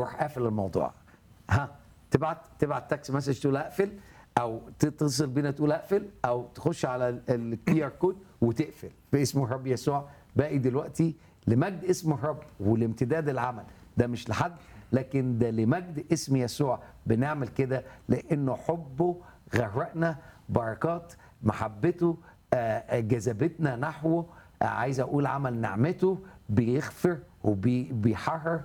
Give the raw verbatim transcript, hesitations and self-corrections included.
واروح قافل الموضوع. ها تبعت تبعت تكست مسج تقول اقفل، او تتصل بينا تقول اقفل، او تخش على الكي ار كود وتقفل باسم الرب يسوع. باقي دلوقتي لمجد اسم الرب ولامتداد العمل، ده مش لحد لكن ده لمجد اسم يسوع. بنعمل كده لانه حبه غرقنا، بركات محبته جذبتنا نحوه. عايز اقول عمل نعمته بيغفر وبيحرر